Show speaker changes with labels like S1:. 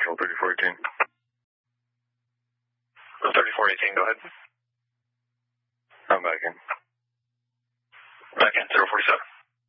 S1: Marshall 3418.
S2: 3418, go ahead.
S1: I'm back in.